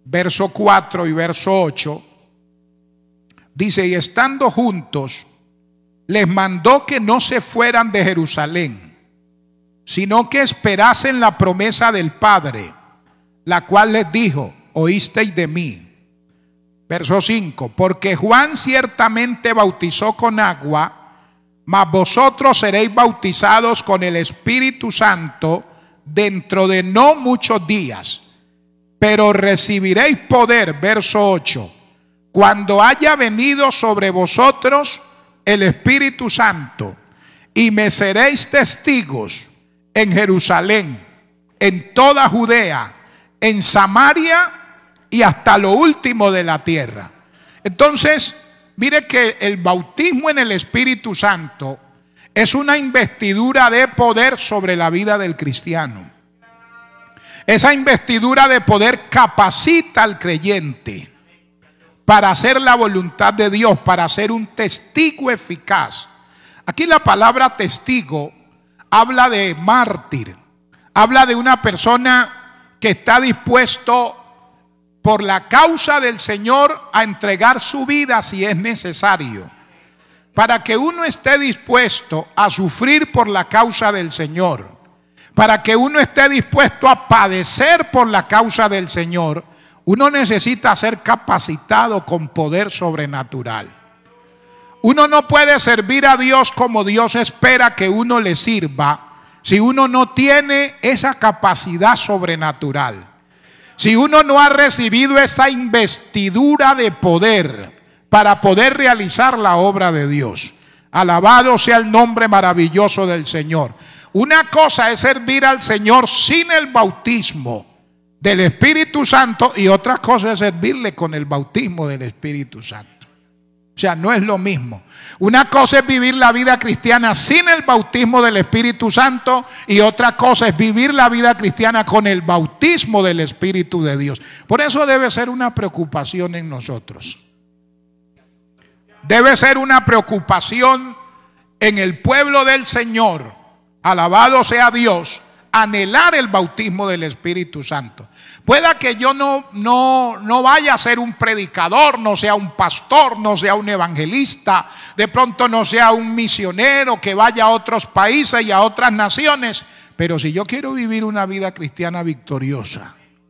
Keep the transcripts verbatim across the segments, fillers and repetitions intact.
verso cuatro y verso ocho, dice: y estando juntos, les mandó que no se fueran de Jerusalén, sino que esperasen la promesa del Padre, la cual les dijo: oísteis de mí. Verso cinco: porque Juan ciertamente bautizó con agua, mas vosotros seréis bautizados con el Espíritu Santo dentro de no muchos días. Pero recibiréis poder, verso ocho, cuando haya venido sobre vosotros el Espíritu Santo, y me seréis testigos en Jerusalén, en toda Judea, en Samaria y hasta lo último de la tierra. Entonces, mire que el bautismo en el Espíritu Santo es una investidura de poder sobre la vida del cristiano. Esa investidura de poder capacita al creyente para hacer la voluntad de Dios, para ser un testigo eficaz. Aquí la palabra testigo habla de mártir, habla de una persona que está dispuesto por la causa del Señor a entregar su vida si es necesario. Para que uno esté dispuesto a sufrir por la causa del Señor, para que uno esté dispuesto a padecer por la causa del Señor, uno necesita ser capacitado con poder sobrenatural. Uno no puede servir a Dios como Dios espera que uno le sirva si uno no tiene esa capacidad sobrenatural. Si uno no ha recibido esa investidura de poder para poder realizar la obra de Dios. Alabado sea el nombre maravilloso del Señor. Una cosa es servir al Señor sin el bautismo del Espíritu Santo, y otra cosa es servirle con el bautismo del Espíritu Santo. O sea, no es lo mismo. Una cosa es vivir la vida cristiana sin el bautismo del Espíritu Santo, y otra cosa es vivir la vida cristiana con el bautismo del Espíritu de Dios. Por eso debe ser una preocupación en nosotros. Debe ser una preocupación en el pueblo del Señor, alabado sea Dios, anhelar el bautismo del Espíritu Santo. Pueda que yo no, no, no vaya a ser un predicador, no sea un pastor, no sea un evangelista, de pronto no sea un misionero que vaya a otros países y a otras naciones, pero si yo quiero vivir una vida cristiana victoriosa,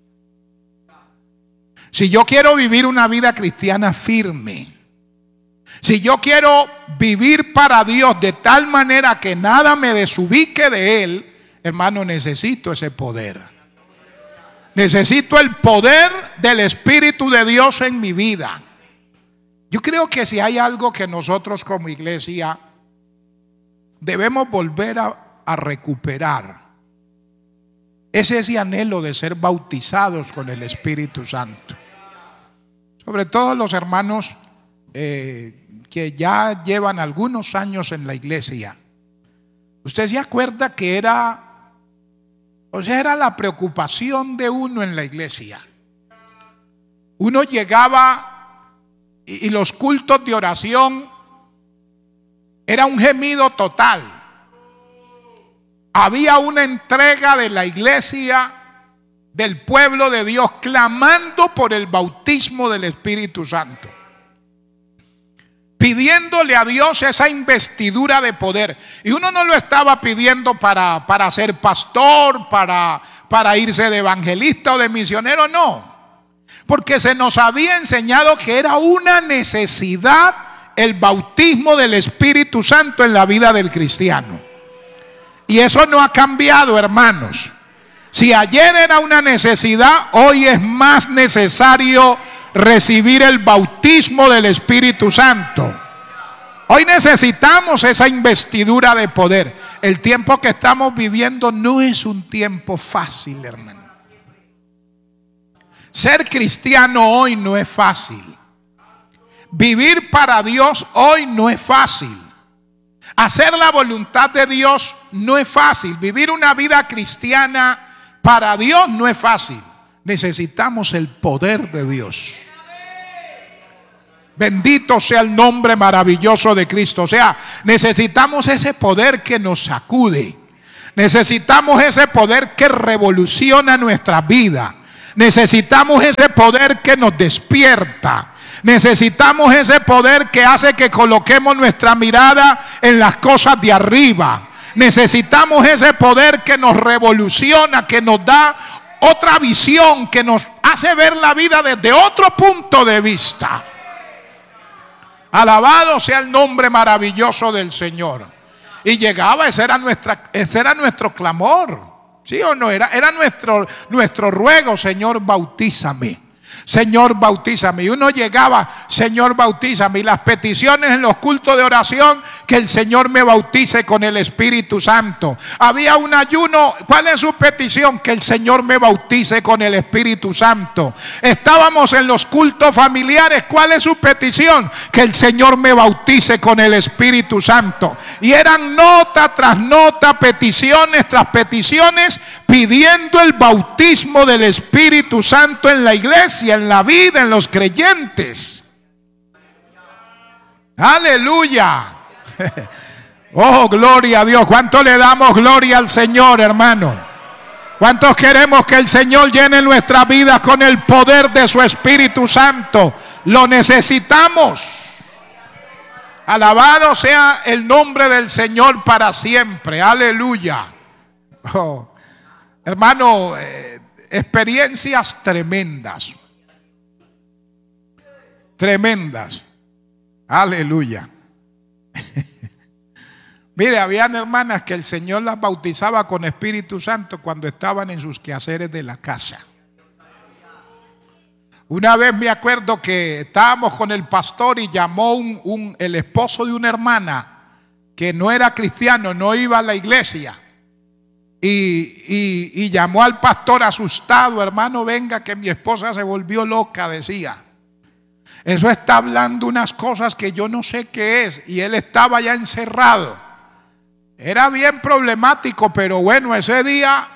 si yo quiero vivir una vida cristiana firme, si yo quiero vivir para Dios de tal manera que nada me desubique de Él, hermano, necesito ese poder. Necesito el poder del Espíritu de Dios en mi vida. Yo creo que si hay algo que nosotros como iglesia debemos volver a, a recuperar, es ese anhelo de ser bautizados con el Espíritu Santo. Sobre todo los hermanos eh, que ya llevan algunos años en la iglesia. ¿Usted se acuerda que era... O sea, era la preocupación de uno en la iglesia? Uno llegaba y, y los cultos de oración era un gemido total. Había una entrega de la iglesia, del pueblo de Dios, clamando por el bautismo del Espíritu Santo, pidiéndole a Dios esa investidura de poder. Y uno no lo estaba pidiendo para, para ser pastor, para, para irse de evangelista o de misionero, no. Porque se nos había enseñado que era una necesidad el bautismo del Espíritu Santo en la vida del cristiano. Y eso no ha cambiado, hermanos. Si ayer era una necesidad, hoy es más necesario recibir el bautismo del Espíritu Santo. Hoy necesitamos esa investidura de poder. El tiempo que estamos viviendo no es un tiempo fácil, hermano. Ser cristiano hoy no es fácil. Vivir para Dios hoy no es fácil. Hacer la voluntad de Dios no es fácil. Vivir una vida cristiana para Dios no es fácil. Necesitamos el poder de Dios. Bendito sea el nombre maravilloso de Cristo. O sea, necesitamos ese poder que nos sacude. Necesitamos ese poder que revoluciona nuestra vida. Necesitamos ese poder que nos despierta. Necesitamos ese poder que hace que coloquemos nuestra mirada en las cosas de arriba. Necesitamos ese poder que nos revoluciona, que nos da otra visión, que nos hace ver la vida desde otro punto de vista. Alabado sea el nombre maravilloso del Señor. Y llegaba, ese era, nuestra, ese era nuestro clamor. ¿Sí o no? Era, era nuestro, nuestro ruego: Señor, bautízame. Señor, bautízame. Y uno llegaba: Señor, bautízame. Y las peticiones en los cultos de oración: que el Señor me bautice con el Espíritu Santo. Había un ayuno: ¿cuál es su petición? Que el Señor me bautice con el Espíritu Santo. Estábamos en los cultos familiares: ¿cuál es su petición? Que el Señor me bautice con el Espíritu Santo. Y eran nota tras nota, peticiones tras peticiones, pidiendo el bautismo del Espíritu Santo en la iglesia, en la vida, en los creyentes. Aleluya. Oh, gloria a Dios. ¿Cuánto le damos gloria al Señor, hermano? ¿Cuántos queremos que el Señor llene nuestra vida con el poder de su Espíritu Santo? Lo necesitamos. Alabado sea el nombre del Señor para siempre. Aleluya. Oh, hermano, eh, experiencias tremendas. Tremendas. Aleluya. Mire, habían hermanas que el Señor las bautizaba con Espíritu Santo cuando estaban en sus quehaceres de la casa. Una vez me acuerdo que estábamos con el pastor y llamó un, un, el esposo de una hermana que no era cristiano, no iba a la iglesia. Y, y, y llamó al pastor asustado: hermano, venga que mi esposa se volvió loca, decía. Eso está hablando unas cosas que yo no sé qué es. Y él estaba ya encerrado. Era bien problemático, pero bueno, ese día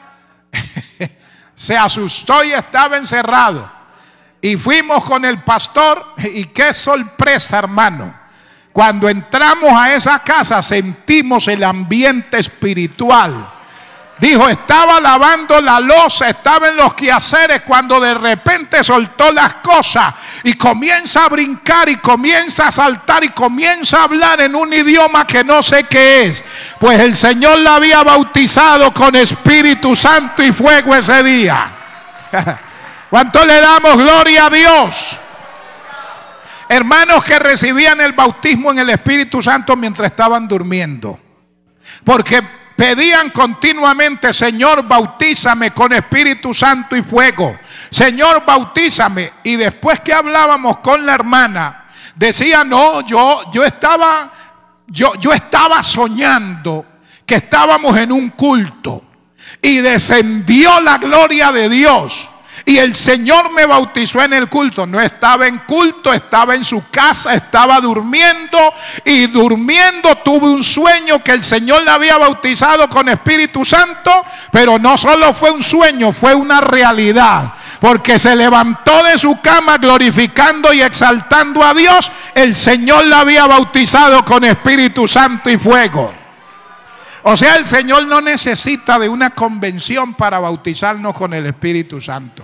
se asustó y estaba encerrado. Y fuimos con el pastor y qué sorpresa, hermano. Cuando entramos a esa casa sentimos el ambiente espiritual. Dijo, estaba lavando la loza, estaba en los quehaceres cuando de repente soltó las cosas y comienza a brincar y comienza a saltar y comienza a hablar en un idioma que no sé qué es. Pues el Señor la había bautizado con Espíritu Santo y fuego ese día. ¿Cuánto le damos gloria a Dios? Hermanos que recibían el bautismo en el Espíritu Santo mientras estaban durmiendo. Porque pedían continuamente: Señor, bautízame con Espíritu Santo y fuego. Señor, bautízame. Y después que hablábamos con la hermana, decía: no, yo, yo estaba, yo, yo estaba soñando que estábamos en un culto y descendió la gloria de Dios. Y el Señor me bautizó en el culto. No estaba en culto, estaba en su casa, estaba durmiendo. Y durmiendo tuve un sueño que el Señor la había bautizado con Espíritu Santo. Pero no solo fue un sueño, fue una realidad. Porque se levantó de su cama glorificando y exaltando a Dios. El Señor la había bautizado con Espíritu Santo y fuego. O sea, el Señor no necesita de una convención para bautizarnos con el Espíritu Santo.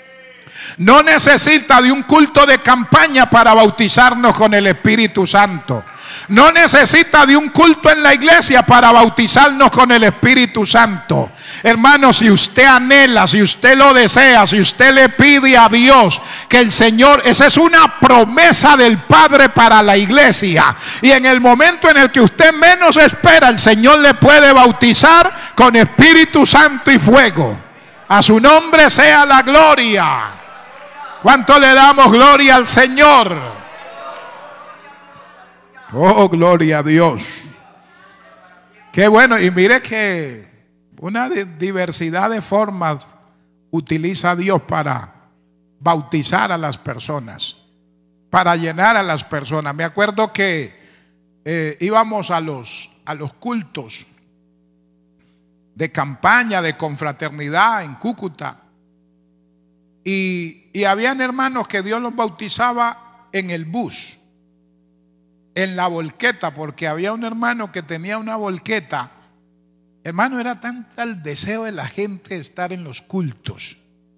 No necesita de un culto de campaña para bautizarnos con el Espíritu Santo. No necesita de un culto en la iglesia para bautizarnos con el Espíritu Santo. Hermano, si usted anhela, si usted lo desea, si usted le pide a Dios que el Señor, esa es una promesa del Padre para la iglesia. Y en el momento en el que usted menos espera, el Señor le puede bautizar con Espíritu Santo y fuego. A su nombre sea la gloria. ¿Cuánto le damos gloria al Señor? Oh, gloria a Dios. Qué bueno. Y mire que una diversidad de formas utiliza Dios para bautizar a las personas, para llenar a las personas. Me acuerdo que eh, íbamos a los, a los cultos de campaña, de confraternidad en Cúcuta. Y, y habían hermanos que Dios los bautizaba en el bus, en la volqueta, porque había un hermano que tenía una volqueta. Hermano, era tanto el deseo de la gente de estar en los cultos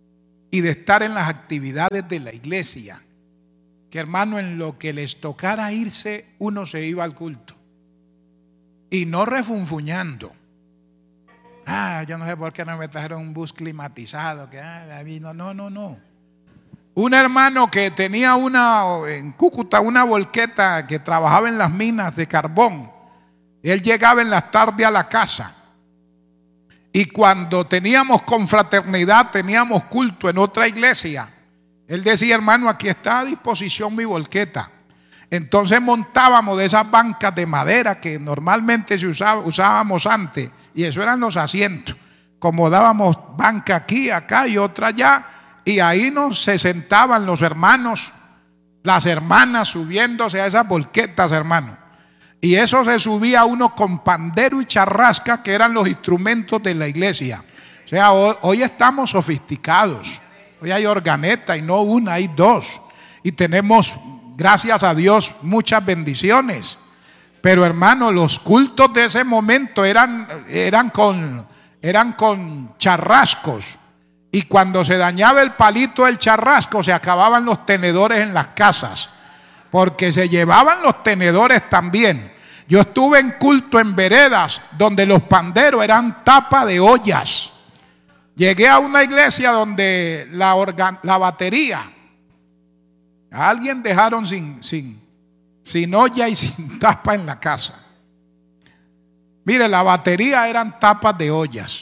y de estar en las actividades de la iglesia, que hermano, en lo que les tocara irse, uno se iba al culto. Y no refunfuñando. Ah, yo no sé por qué no me trajeron un bus climatizado. Que, ah, no, no, no, no. Un hermano que tenía una, en Cúcuta, una volqueta, que trabajaba en las minas de carbón. Él llegaba en las tardes a la casa. Y cuando teníamos confraternidad, teníamos culto en otra iglesia, él decía: hermano, aquí está a disposición mi volqueta. Entonces montábamos de esas bancas de madera que normalmente se usaba, usábamos antes, y eso eran los asientos. Como dábamos banca aquí, acá y otra allá, y ahí nos se sentaban los hermanos, las hermanas subiéndose a esas volquetas, hermano. Y eso se subía uno con pandero y charrasca, que eran los instrumentos de la iglesia. O sea, hoy, hoy estamos sofisticados. Hoy hay organeta y no una, hay dos. Y tenemos, gracias a Dios, muchas bendiciones. Pero hermano, los cultos de ese momento eran, eran, con, eran con charrascos. Y cuando se dañaba el palito del charrasco, se acababan los tenedores en las casas, porque se llevaban los tenedores también. Yo estuve en culto en veredas donde los panderos eran tapa de ollas. Llegué a una iglesia donde la, organ, la batería, a alguien dejaron sin, sin, sin olla y sin tapa en la casa. Mire, la batería eran tapas de ollas.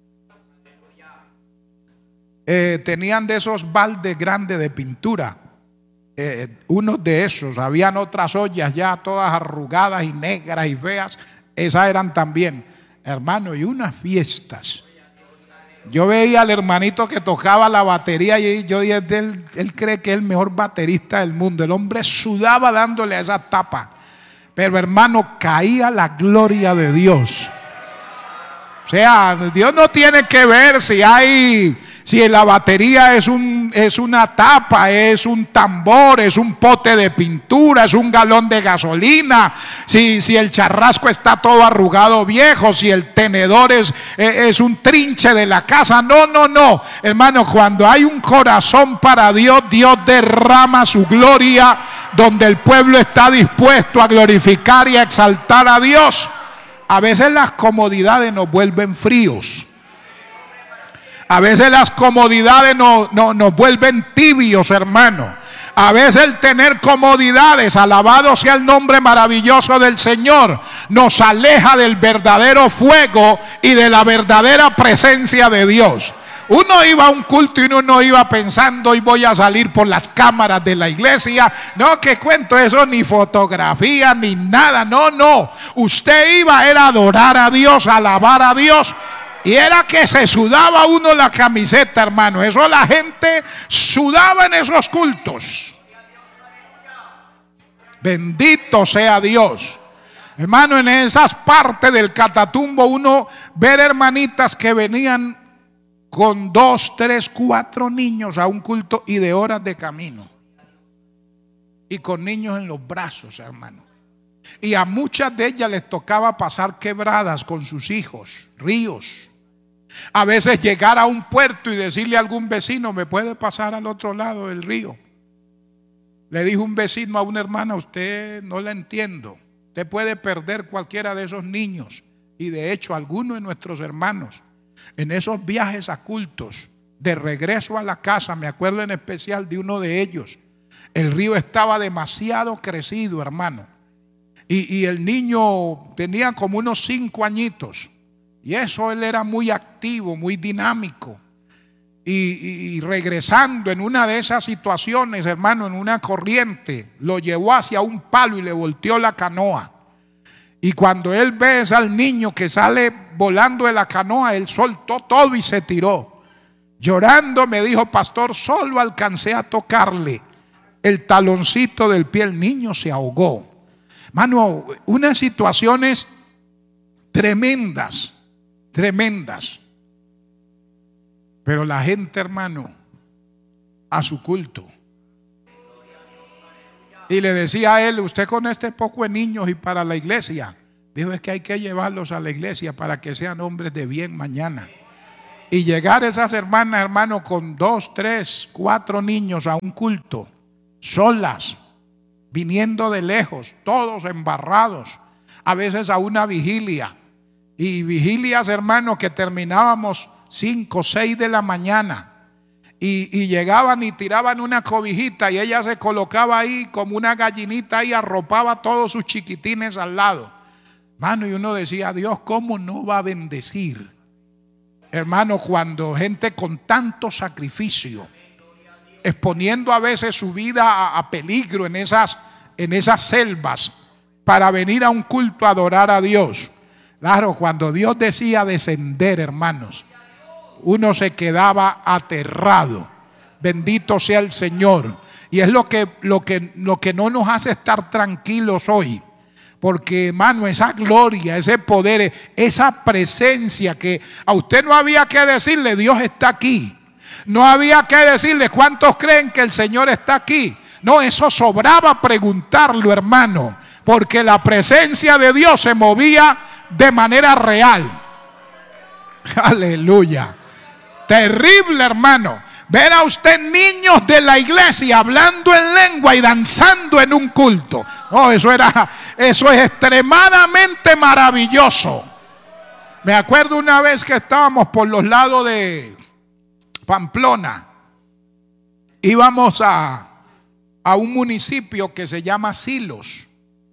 Eh, tenían de esos baldes grandes de pintura. Eh, unos de esos, habían otras ollas ya todas arrugadas y negras y feas, esas eran también, hermano, y unas fiestas. Yo veía al hermanito que tocaba la batería y yo dije: él, él cree que es el mejor baterista del mundo. El hombre sudaba dándole a esa tapa, pero hermano, caía la gloria de Dios. O sea, Dios no tiene que ver si hay, si la batería es, un, es una tapa, es un tambor, es un pote de pintura, es un galón de gasolina, si, si el charrasco está todo arrugado viejo, si el tenedor es, es un trinche de la casa. No, no, no, hermano, cuando hay un corazón para Dios, Dios derrama su gloria donde el pueblo está dispuesto a glorificar y a exaltar a Dios. A veces las comodidades nos vuelven fríos. A veces las comodidades nos, nos, nos vuelven tibios, hermano. A veces el tener comodidades, alabado sea el nombre maravilloso del Señor, nos aleja del verdadero fuego y de la verdadera presencia de Dios. Uno iba a un culto y uno no iba pensando: hoy voy a salir por las cámaras de la iglesia. No, que cuento eso, ni fotografía, ni nada. No, no. Usted iba, era adorar a Dios, alabar a Dios. Y era que se sudaba uno la camiseta, hermano. Eso la gente sudaba en esos cultos. Bendito sea Dios. Hermano, en esas partes del Catatumbo uno ver hermanitas que venían con dos, tres, cuatro niños a un culto y de horas de camino. Y con niños en los brazos, hermano. Y a muchas de ellas les tocaba pasar quebradas con sus hijos, ríos. A veces llegar a un puerto y decirle a algún vecino: ¿me puede pasar al otro lado del río? Le dijo un vecino a una hermana: usted no la entiendo. Usted puede perder cualquiera de esos niños. Y de hecho, algunos de nuestros hermanos, en esos viajes a cultos, de regreso a la casa, me acuerdo en especial de uno de ellos, el río estaba demasiado crecido, hermano. Y, y el niño tenía como unos cinco añitos. Y eso, él era muy activo, muy dinámico. Y, y, y regresando en una de esas situaciones, hermano, en una corriente, lo llevó hacia un palo y le volteó la canoa. Y cuando él ve al niño que sale volando de la canoa, él soltó todo y se tiró. Llorando me dijo: pastor, solo alcancé a tocarle el taloncito del pie. El niño se ahogó. Mano, unas situaciones tremendas, tremendas. Pero la gente, hermano, a su culto. Y le decía a él: usted con este poco de niños y para la iglesia. Dijo: es que hay que llevarlos a la iglesia para que sean hombres de bien mañana. Y llegar esas hermanas, hermano, con dos, tres, cuatro niños a un culto, solas, viniendo de lejos, todos embarrados, a veces a una vigilia. Y vigilias, hermano, que terminábamos cinco, seis de la mañana. Y, y llegaban y tiraban una cobijita y ella se colocaba ahí como una gallinita y arropaba a todos sus chiquitines al lado. Hermano, y uno decía, Dios, ¿cómo no va a bendecir? Hermano, cuando gente con tanto sacrificio, exponiendo a veces su vida a, a peligro en esas, en esas selvas para venir a un culto a adorar a Dios. Claro, cuando Dios decía descender, hermanos, uno se quedaba aterrado. Bendito sea el Señor. Y es lo que, lo que, lo que no nos hace estar tranquilos hoy. Porque, hermano, esa gloria, ese poder, esa presencia que a usted no había que decirle, Dios está aquí. No había que decirle, ¿cuántos creen que el Señor está aquí? No, eso sobraba preguntarlo, hermano. Porque la presencia de Dios se movía de manera real. Aleluya. Terrible, hermano, ver a usted niños de la iglesia hablando en lengua y danzando en un culto. Oh, eso era, eso es extremadamente maravilloso. Me acuerdo una vez que estábamos por los lados de Pamplona. Íbamos a, a un municipio que se llama Silos.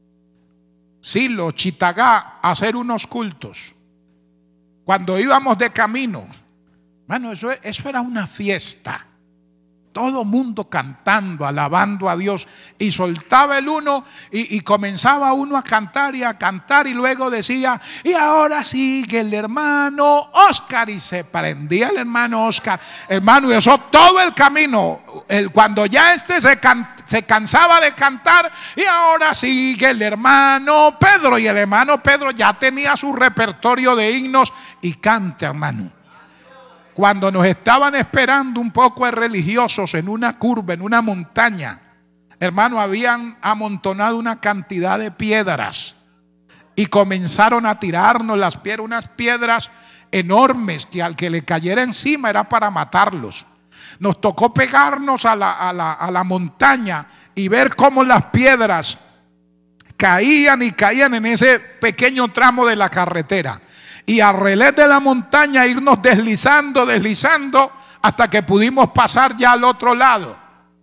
Silos, Chitagá, a hacer unos cultos. Cuando íbamos de camino, bueno, eso, eso era una fiesta. Todo mundo cantando, alabando a Dios. Y soltaba el uno y, y comenzaba uno a cantar y a cantar. Y luego decía, y ahora sigue el hermano Oscar. Y se prendía el hermano Oscar. Hermano, y eso todo el camino. El, cuando ya este se, can, se cansaba de cantar, y ahora sigue el hermano Pedro. Y el hermano Pedro ya tenía su repertorio de himnos. Y canta, hermano. Cuando nos estaban esperando un poco de religiosos en una curva, en una montaña, hermano, habían amontonado una cantidad de piedras y comenzaron a tirarnos las piedras, unas piedras enormes que al que le cayera encima era para matarlos. Nos tocó pegarnos a la, a la, a la montaña y ver cómo las piedras caían y caían en ese pequeño tramo de la carretera. Y a relés de la montaña irnos deslizando, deslizando, hasta que pudimos pasar ya al otro lado.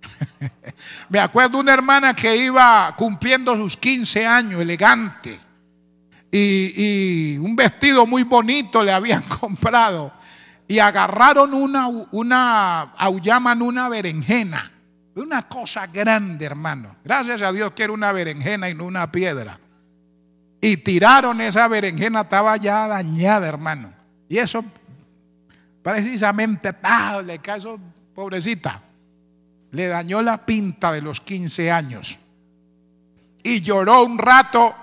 Me acuerdo una hermana que iba cumpliendo sus quince años, elegante. Y, y un vestido muy bonito le habían comprado. Y agarraron una, una, llaman una berenjena. Una cosa grande, hermano. Gracias a Dios que era una berenjena y no una piedra. Y tiraron esa berenjena, estaba ya dañada, hermano. Y eso precisamente, ah, le cae eso, pobrecita. Le dañó la pinta de los quince años. Y lloró un rato,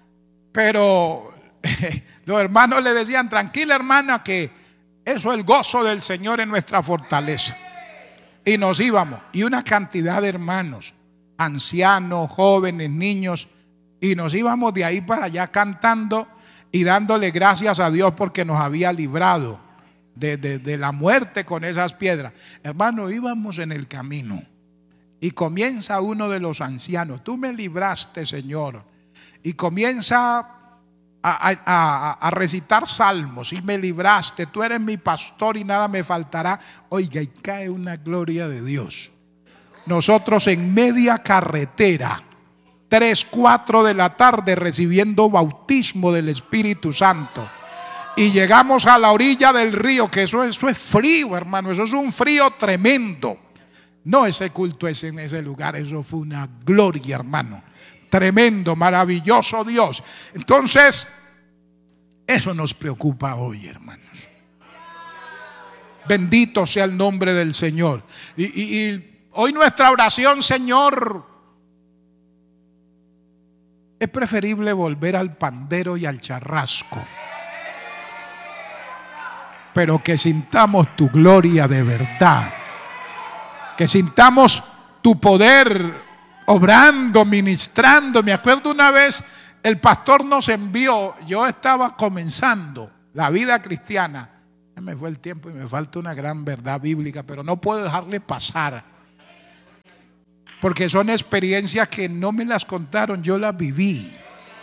pero los hermanos le decían, tranquila hermana, que eso es el gozo del Señor en nuestra fortaleza. Y nos íbamos. Y una cantidad de hermanos, ancianos, jóvenes, niños. Y nos íbamos de ahí para allá cantando y dándole gracias a Dios porque nos había librado de, de, de la muerte con esas piedras. Hermano, íbamos en el camino y comienza uno de los ancianos, tú me libraste, Señor. Y comienza a, a, a, a recitar salmos, y me libraste, tú eres mi pastor y nada me faltará. Oiga, y cae una gloria de Dios. Nosotros en media carretera, tres, cuatro de la tarde, recibiendo bautismo del Espíritu Santo. Y llegamos a la orilla del río, que eso, eso es frío, hermano, eso es un frío tremendo. No, ese culto es en ese lugar, eso fue una gloria, hermano. Tremendo, maravilloso Dios. Entonces, eso nos preocupa hoy, hermanos. Bendito sea el nombre del Señor. Y, y, y hoy nuestra oración, Señor, es preferible volver al pandero y al charrasco, pero que sintamos tu gloria de verdad, que sintamos tu poder obrando, ministrando. Me acuerdo una vez el pastor nos envió, yo estaba comenzando la vida cristiana Me fue el tiempo y me falta una gran verdad bíblica, pero no puedo dejarle pasar. Porque son experiencias que no me las contaron, yo las viví.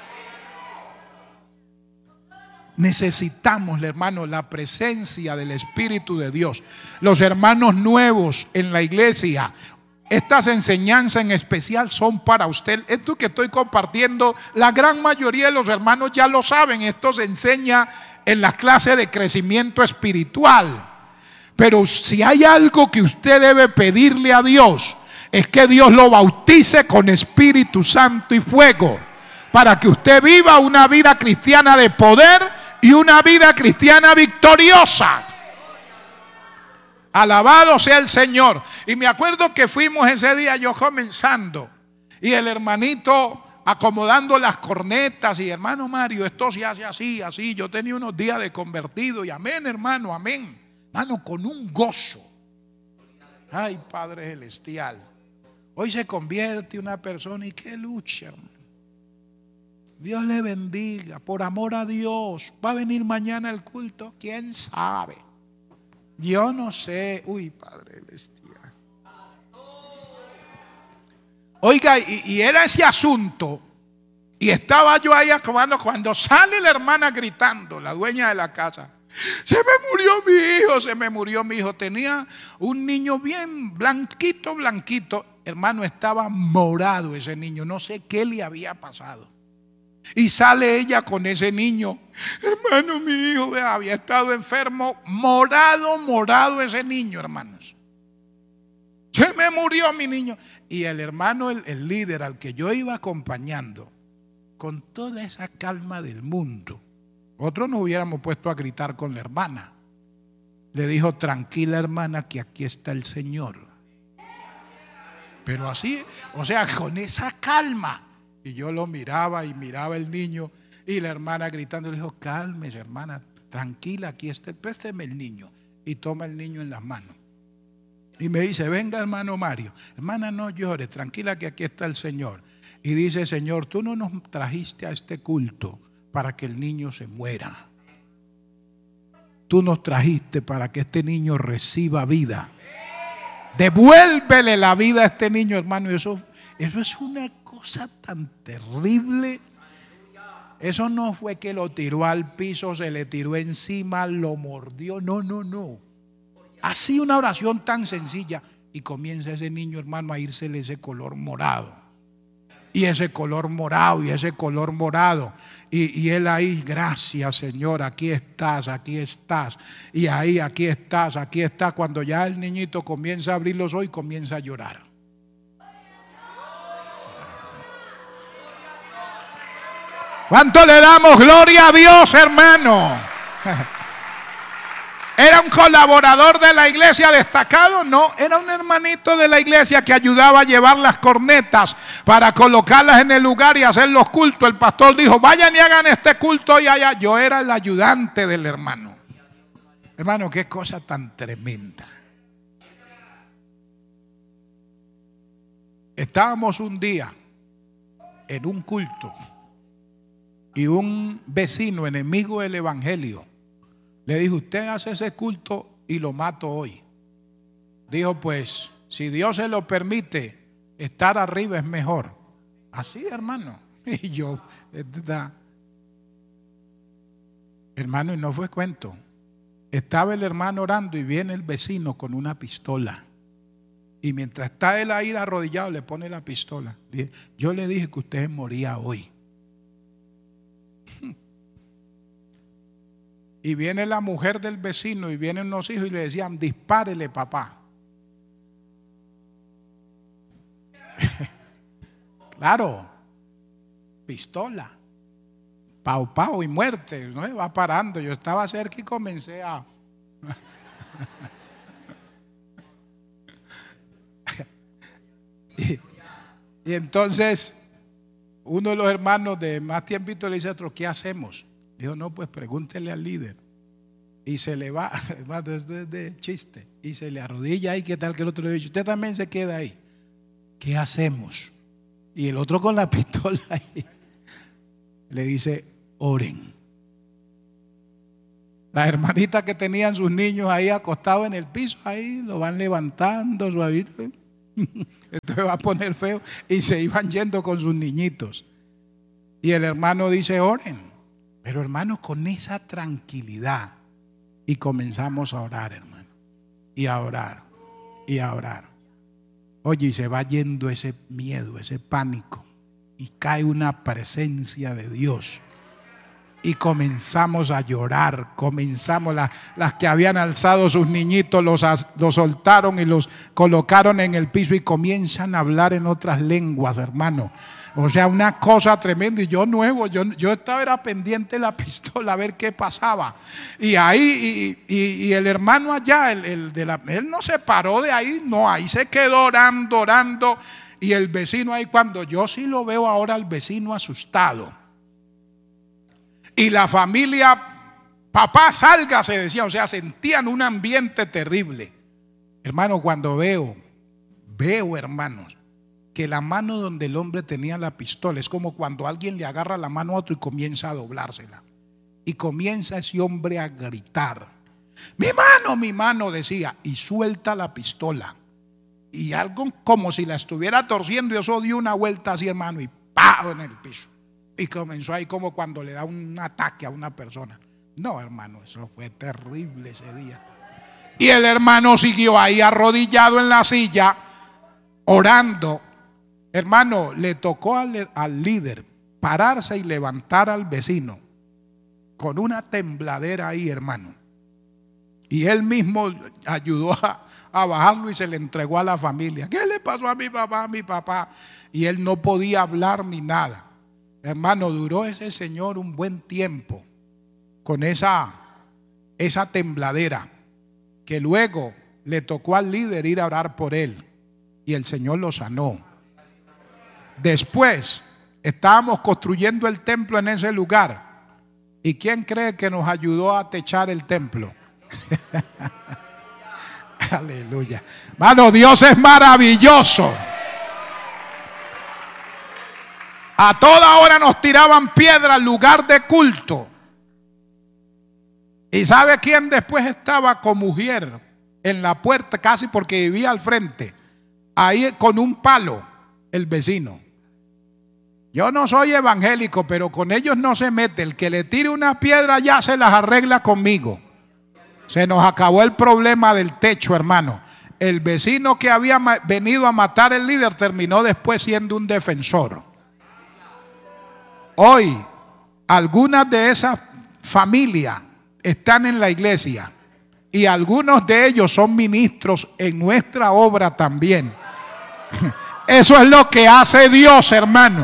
Necesitamos, hermano, la presencia del Espíritu de Dios. Los hermanos nuevos en la iglesia, estas enseñanzas en especial son para usted. Esto que estoy compartiendo, la gran mayoría de los hermanos ya lo saben. Esto se enseña en la clase de crecimiento espiritual. Pero si hay algo que usted debe pedirle a Dios, es que Dios lo bautice con Espíritu Santo y fuego, para que usted viva una vida cristiana de poder y una vida cristiana victoriosa. Alabado sea el Señor. Y me acuerdo que fuimos ese día, yo comenzando, y el hermanito acomodando las cornetas, y hermano Mario, esto se hace así, así. Yo tenía unos días de convertido, y amén, hermano, amén. Hermano, con un gozo. Ay, Padre Celestial. Hoy se convierte una persona y qué lucha, hermano. Dios le bendiga, por amor a Dios. ¿Va a venir mañana el culto? ¿Quién sabe? Yo no sé. Uy, Padre Celestial. Oiga, y, y era ese asunto. Y estaba yo ahí acomodando cuando sale la hermana gritando, la dueña de la casa. Se me murió mi hijo, se me murió mi hijo. Tenía un niño bien blanquito, blanquito. Hermano, estaba morado ese niño. No sé qué le había pasado. Y sale ella con ese niño. Hermano, mi hijo había estado enfermo. Morado, morado ese niño, hermanos. Se me murió mi niño. Y el hermano, el, el líder al que yo iba acompañando, con toda esa calma del mundo, otros nos hubiéramos puesto a gritar con la hermana. Le dijo: tranquila, hermana, que aquí está el Señor. Pero así, o sea, con esa calma. Y yo lo miraba y miraba el niño, y la hermana gritando, le dijo: cálmese, hermana, tranquila, aquí está, présteme el niño. Y toma el niño en las manos. Y me dice: venga, hermano Mario. Hermana, no llore, tranquila, que aquí está el Señor. Y dice: Señor, tú no nos trajiste a este culto para que el niño se muera. Tú nos trajiste para que este niño reciba vida. Devuélvele la vida a este niño, hermano. Eso, eso es una cosa tan terrible. Eso no fue que lo tiró al piso, se le tiró encima, lo mordió. No, no, no. Así una oración tan sencilla. Y comienza ese niño, hermano, a írsele ese color morado. Y ese color morado, y ese color morado. Y, y él ahí: gracias, Señor, aquí estás, aquí estás. Y ahí, aquí estás, aquí estás. Cuando ya el niñito comienza a abrir los ojos y comienza a llorar. ¿Cuánto le damos gloria a Dios, hermano? ¿Era un colaborador de la iglesia destacado? No, era un hermanito de la iglesia que ayudaba a llevar las cornetas para colocarlas en el lugar y hacer los cultos. El pastor dijo: vayan y hagan este culto y allá. Yo era el ayudante del hermano. Hermano, qué cosa tan tremenda. Estábamos un día en un culto y un vecino enemigo del evangelio le dijo: usted hace ese culto y lo mato hoy. Dijo: pues si Dios se lo permite, estar arriba es mejor. Así, hermano. Y yo, ¿verdad? Hermano, y no fue cuento. Estaba el hermano orando y viene el vecino con una pistola. Y mientras está él ahí arrodillado, le pone la pistola. Dice: yo le dije que usted moría hoy. Y viene la mujer del vecino y vienen unos hijos y le decían: dispárele, papá. Claro, pistola, pau pau y muerte, ¿no? Va parando. Yo estaba cerca y comencé a y, y entonces uno de los hermanos de más tiempito le dice a otro: ¿qué hacemos? Dijo: no, pues pregúntele al líder. Y se le va, hermano, esto es de chiste. Y se le arrodilla ahí, ¿qué tal que el otro le dice? Usted también se queda ahí. ¿Qué hacemos? Y el otro con la pistola ahí le dice: oren. Las hermanitas que tenían sus niños ahí acostados en el piso, ahí lo van levantando suavito. Entonces va a poner feo y se iban yendo con sus niñitos. Y el hermano dice, oren. Pero hermano, con esa tranquilidad. Y comenzamos a orar, hermano. Y a orar. Y a orar. Oye, y se va yendo ese miedo, ese pánico. Y cae una presencia de Dios. Y comenzamos a llorar. Comenzamos, la, las que habían alzado sus niñitos, los, los soltaron y los colocaron en el piso y comienzan a hablar en otras lenguas, hermano. O sea, una cosa tremenda. Y yo nuevo, yo, yo estaba era pendiente de la pistola a ver qué pasaba. Y ahí, y, y, y el hermano allá, el, el de la, él no se paró de ahí, no, ahí se quedó orando, orando. Y el vecino ahí, cuando yo sí lo veo ahora al vecino asustado. Y la familia, papá salga, se decía, o sea, sentían un ambiente terrible. Hermano, cuando veo, veo hermanos, que la mano donde el hombre tenía la pistola es como cuando alguien le agarra la mano a otro y comienza a doblársela. Y comienza ese hombre a gritar, mi mano, mi mano, decía, y suelta la pistola. Y algo como si la estuviera torciendo, y eso dio una vuelta así, hermano, y ¡pau! En el piso. Y comenzó ahí como cuando le da un ataque a una persona. No, hermano, eso fue terrible ese día. Y el hermano siguió ahí arrodillado en la silla, orando. Hermano, le tocó al, al líder pararse y levantar al vecino con una tembladera ahí, hermano. Y él mismo ayudó a, a bajarlo y se le entregó a la familia. ¿Qué le pasó a mi papá, a mi papá? Y él no podía hablar ni nada. Hermano, duró ese señor un buen tiempo con esa, esa tembladera, que luego le tocó al líder ir a orar por él y el Señor lo sanó. Después estábamos construyendo el templo en ese lugar. ¿Y quién cree que nos ayudó a techar el templo? Aleluya. Hermano, Dios es maravilloso. A toda hora nos tiraban piedra al lugar de culto. ¿Y sabe quién después estaba con mujer en la puerta, casi porque vivía al frente? Ahí con un palo, el vecino. Yo no soy evangélico, pero con ellos no se mete. El que le tire una piedra ya se las arregla conmigo. Se nos acabó el problema del techo, hermano. El vecino que había venido a matar al líder terminó después siendo un defensor. Hoy, algunas de esas familias están en la iglesia y algunos de ellos son ministros en nuestra obra también. Eso es lo que hace Dios, hermano.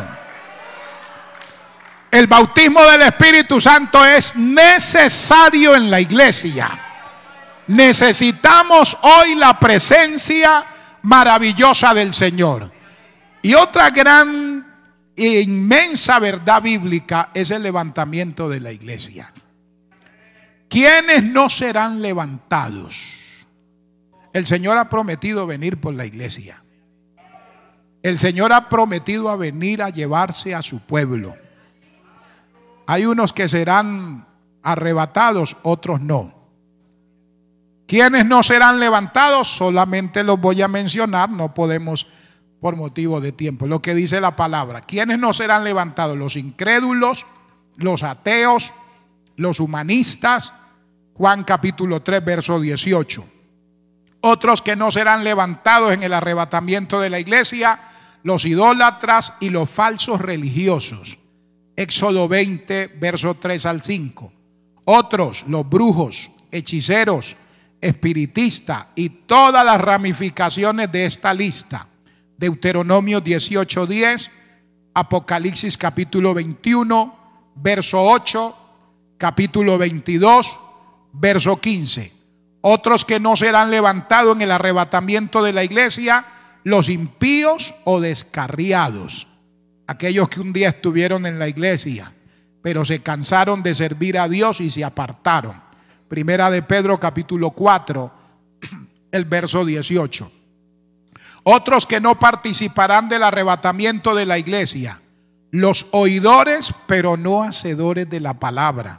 El bautismo del Espíritu Santo es necesario en la iglesia. Necesitamos hoy la presencia maravillosa del Señor. Y otra gran e inmensa verdad bíblica es el levantamiento de la iglesia. ¿Quiénes no serán levantados? El Señor ha prometido venir por la iglesia. El Señor ha prometido a venir a llevarse a su pueblo. Hay unos que serán arrebatados, otros no. ¿Quiénes no serán levantados? Solamente los voy a mencionar, no podemos por motivo de tiempo. Lo que dice la palabra. ¿Quiénes no serán levantados? Los incrédulos, los ateos, los humanistas. Juan capítulo tres, verso dieciocho. Otros que no serán levantados en el arrebatamiento de la iglesia, los idólatras y los falsos religiosos. Éxodo veinte, verso tres al cinco. Otros, los brujos, hechiceros, espiritistas y todas las ramificaciones de esta lista. Deuteronomio dieciocho, diez, Apocalipsis capítulo veintiuno, verso ocho, capítulo veintidós, verso quince. Otros que no serán levantados en el arrebatamiento de la iglesia, los impíos o descarriados. Aquellos que un día estuvieron en la iglesia, pero se cansaron de servir a Dios y se apartaron. Primera de Pedro capítulo cuatro, el verso dieciocho. Otros que no participarán del arrebatamiento de la iglesia, los oidores pero no hacedores de la palabra,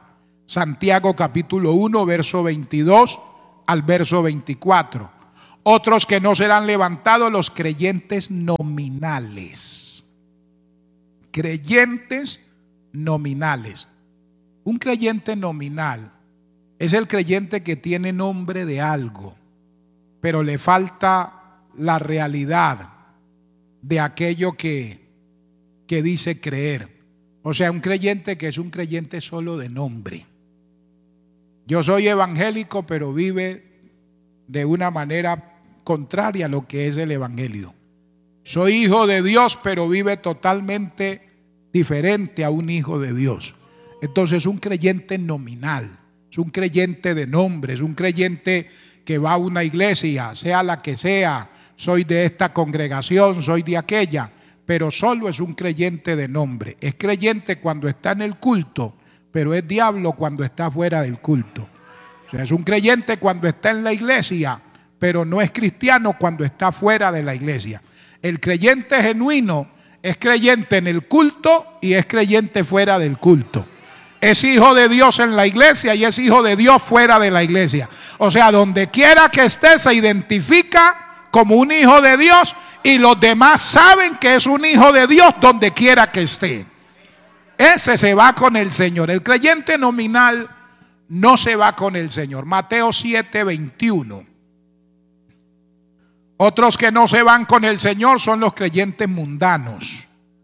Santiago capítulo uno, verso veintidós al verso veinticuatro. Otros que no serán levantados, los creyentes nominales. Creyentes nominales. Un creyente nominal es el creyente que tiene nombre de algo, pero le falta la realidad de aquello que, que dice creer. O sea, un creyente que es un creyente solo de nombre. Yo soy evangélico, pero vive de una manera contraria a lo que es el evangelio. Soy hijo de Dios, pero vive totalmente diferente a un hijo de Dios. Entonces es un creyente nominal, es un creyente de nombre, es un creyente que va a una iglesia, sea la que sea, soy de esta congregación, soy de aquella, pero solo es un creyente de nombre. Es creyente cuando está en el culto, pero es diablo cuando está fuera del culto. O sea, es un creyente cuando está en la iglesia, pero no es cristiano cuando está fuera de la iglesia. El creyente genuino es creyente en el culto y es creyente fuera del culto. Es hijo de Dios en la iglesia y es hijo de Dios fuera de la iglesia. O sea, donde quiera que esté se identifica como un hijo de Dios y los demás saben que es un hijo de Dios donde quiera que esté. Ese se va con el Señor. El creyente nominal no se va con el Señor. Mateo siete, veintiuno. Otros que no se van con el Señor son los creyentes mundanos.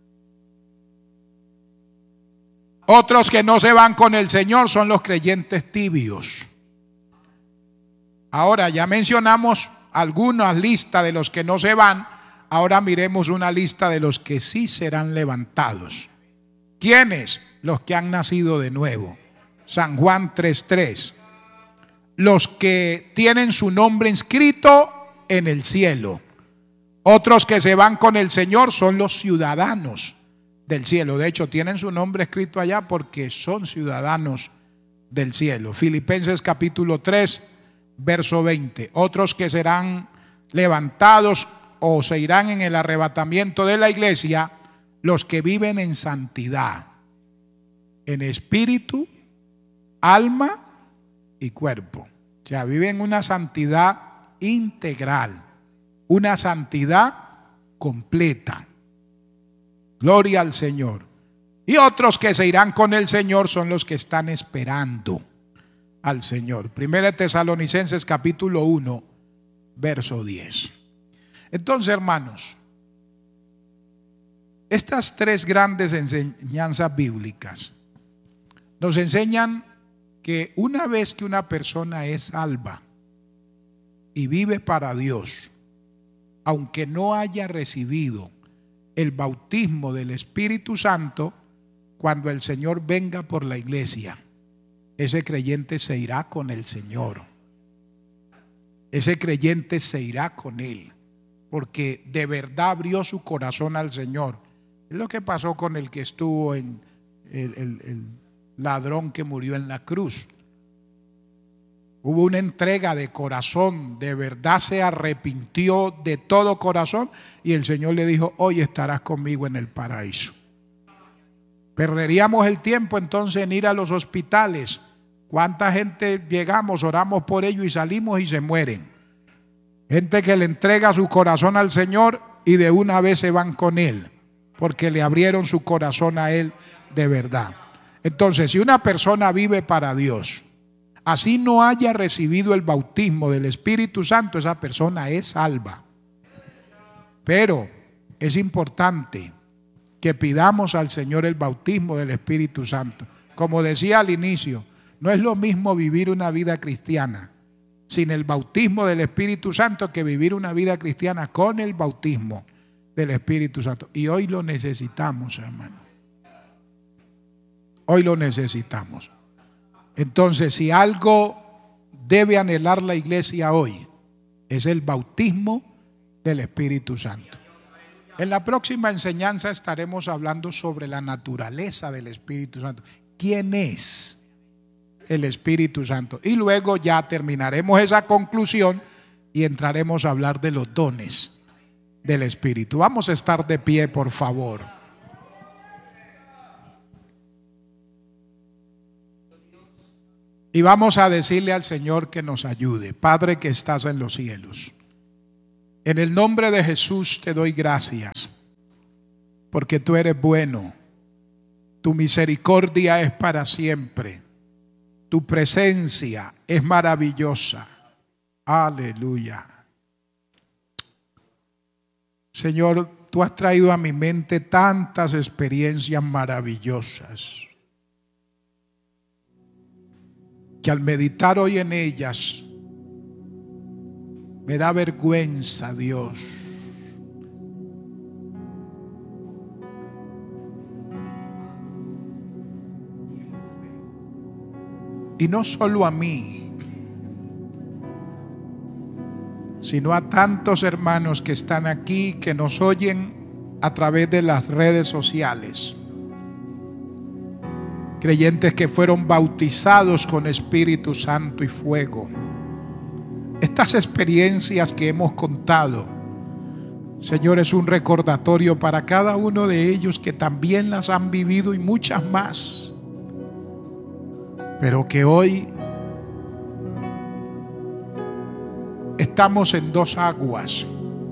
Otros que no se van con el Señor son los creyentes tibios. Ahora ya mencionamos algunas listas de los que no se van. Ahora miremos una lista de los que sí serán levantados. ¿Quiénes? Los que han nacido de nuevo. San Juan tres, tres. Los que tienen su nombre inscrito en el cielo. Otros que se van con el Señor son los ciudadanos del cielo. De hecho, tienen su nombre escrito allá porque son ciudadanos del cielo. Filipenses capítulo tres, verso veinte. Otros que serán levantados o se irán en el arrebatamiento de la iglesia, los que viven en santidad, en espíritu, alma y cuerpo. O sea, viven una santidad integral, una santidad completa. Gloria al Señor. Y otros que se irán con el Señor son los que están esperando al Señor. Primera Tesalonicenses capítulo uno, verso diez. Entonces, hermanos, estas tres grandes enseñanzas bíblicas nos enseñan que una vez que una persona es salva y vive para Dios, aunque no haya recibido el bautismo del Espíritu Santo, cuando el Señor venga por la iglesia, ese creyente se irá con el Señor. Ese creyente se irá con Él, porque de verdad abrió su corazón al Señor. Es lo que pasó con el que estuvo en el, el, el ladrón que murió en la cruz. Hubo una entrega de corazón, de verdad se arrepintió de todo corazón y el Señor le dijo: hoy estarás conmigo en el paraíso. Perderíamos el tiempo entonces en ir a los hospitales. ¿Cuánta gente llegamos, oramos por ellos y salimos y se mueren? Gente que le entrega su corazón al Señor y de una vez se van con Él, porque le abrieron su corazón a Él de verdad. Entonces, si una persona vive para Dios, así no haya recibido el bautismo del Espíritu Santo, esa persona es salva. Pero es importante que pidamos al Señor el bautismo del Espíritu Santo. Como decía al inicio, no es lo mismo vivir una vida cristiana sin el bautismo del Espíritu Santo que vivir una vida cristiana con el bautismo del Espíritu Santo. Y hoy lo necesitamos, hermano. Hoy lo necesitamos. Entonces, si algo debe anhelar la iglesia hoy, es el bautismo del Espíritu Santo. En la próxima enseñanza estaremos hablando sobre la naturaleza del Espíritu Santo. ¿Quién es el Espíritu Santo? Y luego ya terminaremos esa conclusión y entraremos a hablar de los dones del Espíritu. Vamos a estar de pie, por favor. Y vamos a decirle al Señor que nos ayude. Padre que estás en los cielos, en el nombre de Jesús te doy gracias, porque tú eres bueno, tu misericordia es para siempre, tu presencia es maravillosa. Aleluya. Señor, tú has traído a mi mente tantas experiencias maravillosas, que al meditar hoy en ellas me da vergüenza, Dios. Y no solo a mí, sino a tantos hermanos que están aquí, que nos oyen a través de las redes sociales. Creyentes que fueron bautizados con Espíritu Santo y fuego. Estas experiencias que hemos contado, Señor, es un recordatorio para cada uno de ellos que también las han vivido y muchas más. Pero que hoy estamos en dos aguas.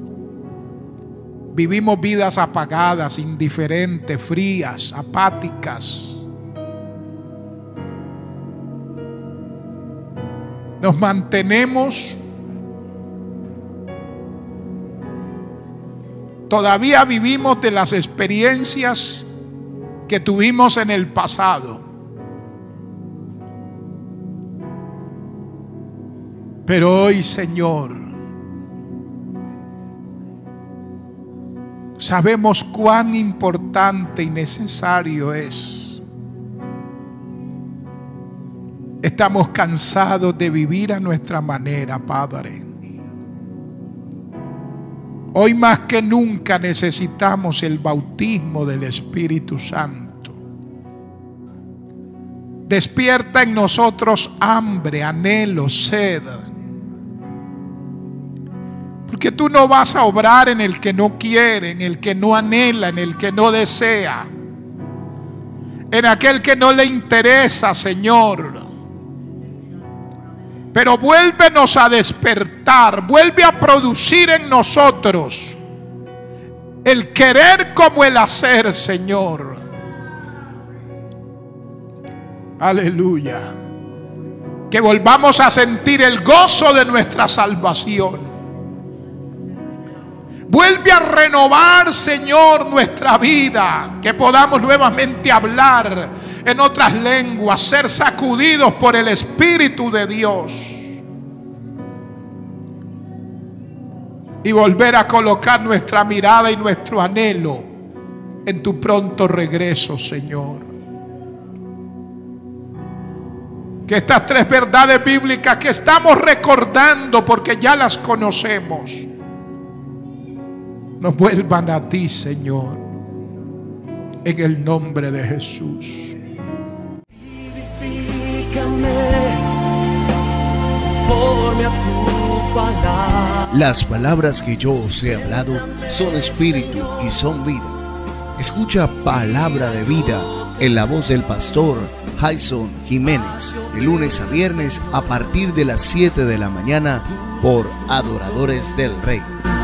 Vivimos vidas apagadas, indiferentes, frías, apáticas. Nos mantenemos todavía vivimos de las experiencias que tuvimos en el pasado. Pero hoy, Señor, sabemos cuán importante y necesario es. Estamos cansados de vivir a nuestra manera, Padre. Hoy más que nunca necesitamos el bautismo del Espíritu Santo. Despierta en nosotros hambre, anhelo, sed. Porque tú no vas a obrar en el que no quiere, en el que no anhela, en el que no desea, en aquel que no le interesa, Señor. Pero vuélvenos a despertar, vuelve a producir en nosotros el querer como el hacer, Señor. Aleluya. Que volvamos a sentir el gozo de nuestra salvación. Vuelve a renovar, Señor, nuestra vida. Que podamos nuevamente hablar en otras lenguas, ser sacudidos por el Espíritu de Dios y volver a colocar nuestra mirada y nuestro anhelo en tu pronto regreso, Señor. Que estas tres verdades bíblicas que estamos recordando porque ya las conocemos, nos vuelvan a ti, Señor, en el nombre de Jesús. Las palabras que yo os he hablado son espíritu y son vida. Escucha Palabra de Vida en la voz del pastor Jason Jiménez, de lunes a viernes a partir de las siete de la mañana por Adoradores del Rey.